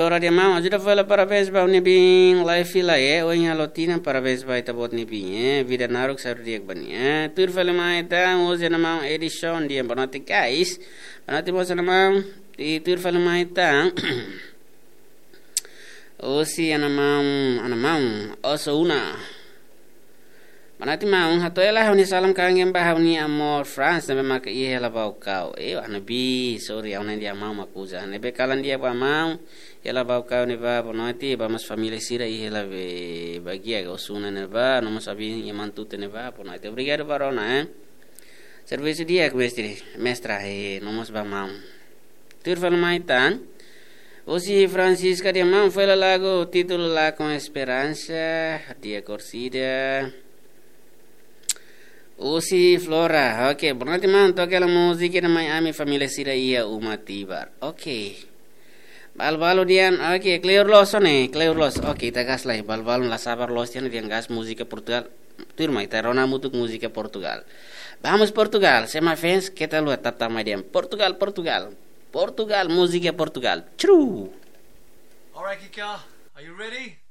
Flora dia mau ajuda foi parabéns ba ni bing live fila o nya lotina parabéns ba ita bot ni bing vida naruk saru dia bani tur fala mai ta o jena mau edition dia banati guys banati bo jena mau di tur fala mai ta o si ana mau oso una manati mau hato ela honi salam kangem ba honi amor France na maka ihe la bau kau ana bi sorry ana dia mau makuza ne be kalan dia ba mau ela bau kau ne ba bonati ba mas família sira ihe la be bagia go suna ne ba no mas abi yamantu ne ba bonati obrigado barona serviço dia que mestra no mas ba mau tur fal mai tan Osi Francisca dia mau foi la lago título la con esperanza dia corcida Usi Flora, oke, berarti man toke la musik na Miami família sira ia umatibar. Oke. Bal-balo dian, oke, clear loss, oke, tagas lah, bal-balo la sabar loss dian gas música Portugal. Turma, ita rona mutuk música Portugal. Vamos Portugal, sema fans, kita luat tata dian. Portugal, música Portugal. True. Alright, Kika, are you ready?